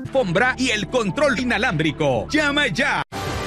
alfombra y el control inalámbrico. ¡Llama ya!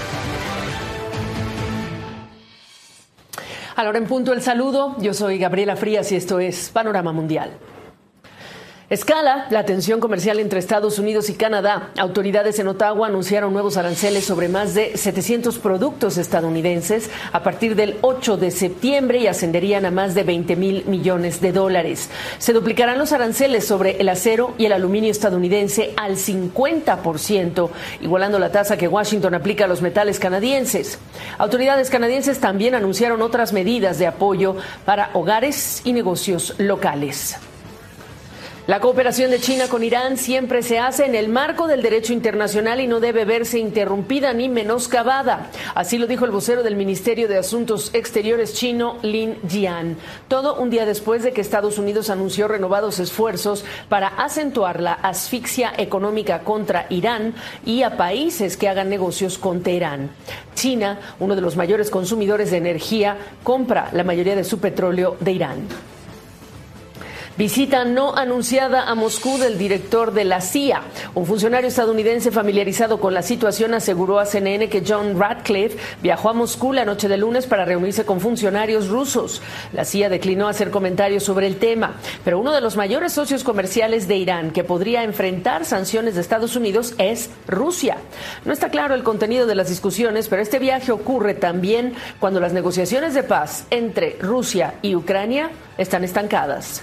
A la hora en punto el saludo, yo soy Gabriela Frías y esto es Panorama Mundial. Escala la tensión comercial entre Estados Unidos y Canadá. Autoridades en Ottawa anunciaron nuevos aranceles sobre más de 700 productos estadounidenses a partir del 8 de septiembre y ascenderían a más de $20,000 millones. Se duplicarán los aranceles sobre el acero y el aluminio estadounidense al 50%, igualando la tasa que Washington aplica a los metales canadienses. Autoridades canadienses también anunciaron otras medidas de apoyo para hogares y negocios locales. La cooperación de China con Irán siempre se hace en el marco del derecho internacional y no debe verse interrumpida ni menoscabada. Así lo dijo el vocero del Ministerio de Asuntos Exteriores chino, Lin Jian. Todo un día después de que Estados Unidos anunció renovados esfuerzos para acentuar la asfixia económica contra Irán y a países que hagan negocios con Teherán. China, uno de los mayores consumidores de energía, compra la mayoría de su petróleo de Irán. Visita no anunciada a Moscú del director de la CIA. Un funcionario estadounidense familiarizado con la situación aseguró a CNN que John Ratcliffe viajó a Moscú la noche del lunes para reunirse con funcionarios rusos. La CIA declinó hacer comentarios sobre el tema, pero uno de los mayores socios comerciales de Irán que podría enfrentar sanciones de Estados Unidos es Rusia. No está claro el contenido de las discusiones, pero este viaje ocurre también cuando las negociaciones de paz entre Rusia y Ucrania están estancadas.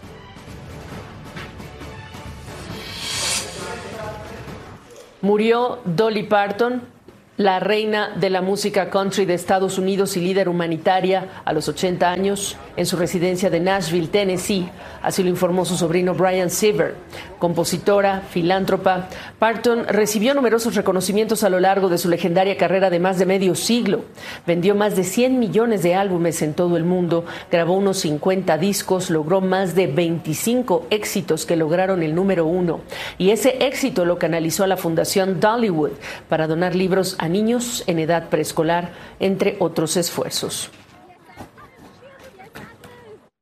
Murió Dolly Parton, la reina de la música country de Estados Unidos y líder humanitaria a los 80 años en su residencia de Nashville, Tennessee. Así lo informó su sobrino Brian Seaver. Compositora, filántropa, Parton recibió numerosos reconocimientos a lo largo de su legendaria carrera de más de medio siglo. Vendió más de 100 millones de álbumes en todo el mundo, grabó unos 50 discos, logró más de 25 éxitos que lograron el número 1. Y ese éxito lo canalizó a la Fundación Dollywood para donar libros a niños en edad preescolar, entre otros esfuerzos.